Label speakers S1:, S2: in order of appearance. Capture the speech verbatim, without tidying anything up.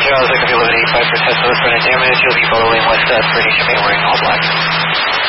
S1: Roger, I was looking to be limited eighty-five percent of the front end damage. You'll be following west uh, British Bay wearing all black.